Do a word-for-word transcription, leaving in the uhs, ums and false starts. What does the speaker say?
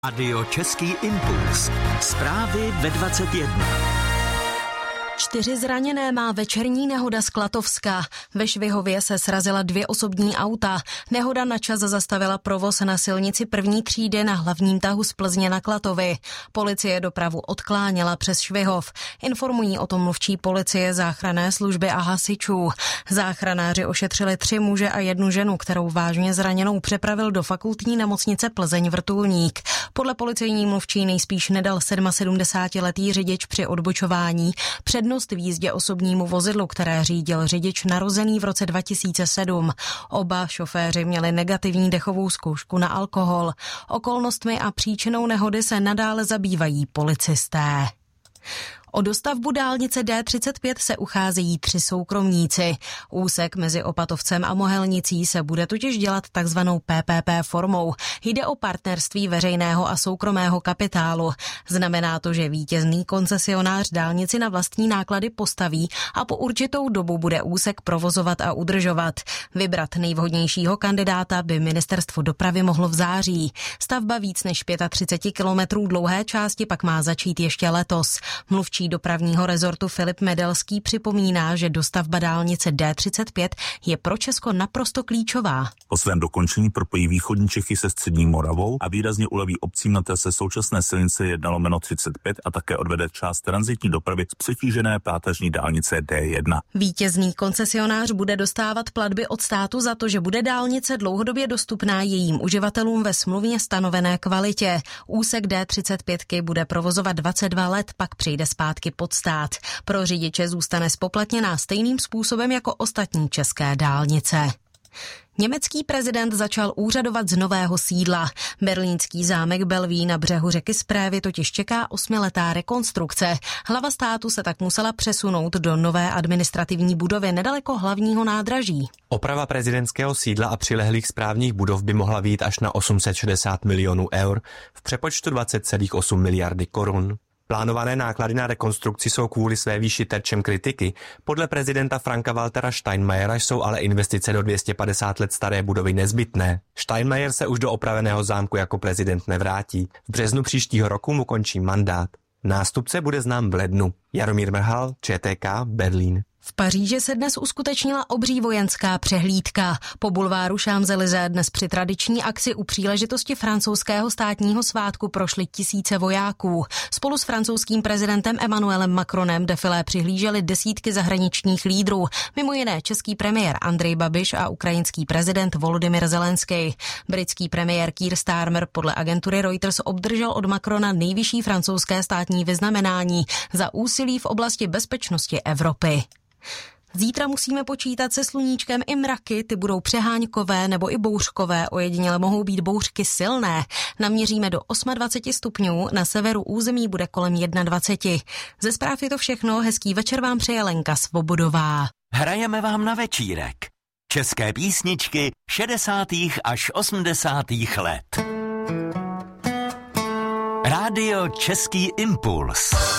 Radio Český impuls. Zprávy ve dvacet jedna. Čtyři zraněné má večerní nehoda z Klatovska. Ve Švihově se srazila dvě osobní auta. Nehoda načas zastavila provoz na silnici první třídy na hlavním tahu z Plzně na Klatovy. Policie dopravu odkláněla přes Švihov. Informují o tom mluvčí policie, záchranné služby a hasičů. Záchranáři ošetřili tři muže a jednu ženu, kterou vážně zraněnou přepravil do fakultní nemocnice Plzeň Vrtulník. Podle policejní mluvčí nejspíš nedal sedmasedmdesátiletý řidič při odbočování přednost v jízdě osobnímu vozidlu, které řídil řidič narozený v roce dva tisíce sedm. Oba šoféři měli negativní dechovou zkoušku na alkohol. Okolnostmi a příčinou nehody se nadále zabývají policisté. O dostavbu dálnice D třicet pět se ucházejí tři soukromníci. Úsek mezi Opatovcem a Mohelnicí se bude totiž dělat takzvanou P P P formou. Jde o partnerství veřejného a soukromého kapitálu. Znamená to, že vítězný koncesionář dálnici na vlastní náklady postaví a po určitou dobu bude úsek provozovat a udržovat. Vybrat nejvhodnějšího kandidáta by ministerstvo dopravy mohlo v září. Stavba víc než třicet pět kilometrů dlouhé části pak má začít ještě letos. Mluvčí dopravního rezortu Filip Medelský připomíná, že dostavba dálnice D třicet pět je pro Česko naprosto klíčová. Po svém dokončení propojí východní Čechy se střední Moravou a výrazně uleví obcím na trase současné silnice jedna lomeno třicet pět a také odvede část tranzitní dopravy z přetížené páteřní dálnice D jedna. Vítězný koncesionář bude dostávat platby od státu za to, že bude dálnice dlouhodobě dostupná jejím uživatelům ve smluvně stanovené kvalitě. Úsek D třicet pět bude provozovat dvacet dva let, pak přijde zpátky pod stát. Pro řidiče zůstane spoplatněná stejným způsobem jako ostatní české dálnice. Německý prezident začal úřadovat z nového sídla. Berlínský zámek Bellevue na břehu řeky Správy totiž čeká osmiletá rekonstrukce. Hlava státu se tak musela přesunout do nové administrativní budovy nedaleko hlavního nádraží. Oprava prezidentského sídla a přilehlých správních budov by mohla vyjít až na osm set šedesát milionů eur, v přepočtu dvacet celá osm miliardy korun. Plánované náklady na rekonstrukci jsou kvůli své výši terčem kritiky. Podle prezidenta Franka-Waltera Steinmeiera jsou ale investice do dvě stě padesát let staré budovy nezbytné. Steinmeier se už do opraveného zámku jako prezident nevrátí. V březnu příštího roku mu končí mandát. Nástupce bude znám v lednu. Jaromír Mrhal, Č T K, Berlín. V Paříži se dnes uskutečnila obří vojenská přehlídka. Po bulváru Champs-Élysées dnes při tradiční akci u příležitosti francouzského státního svátku prošly tisíce vojáků. Spolu s francouzským prezidentem Emmanuelem Macronem defilé přihlíželi desítky zahraničních lídrů, mimo jiné český premiér Andrej Babiš a ukrajinský prezident Volodymyr Zelenský. Britský premiér Keir Starmer podle agentury Reuters obdržel od Macrona nejvyšší francouzské státní vyznamenání za úsilí v oblasti bezpečnosti Evropy. Zítra musíme počítat se sluníčkem i mraky, ty budou přeháňkové nebo i bouřkové, ojediněle mohou být bouřky silné. Naměříme do dvacet osm stupňů, na severu území bude kolem dvacet jedna. Ze zpráv je to všechno, hezký večer vám přeje Lenka Svobodová. Hrajeme vám na večírek. České písničky šedesátých až osmdesátých let. Rádio Český impuls.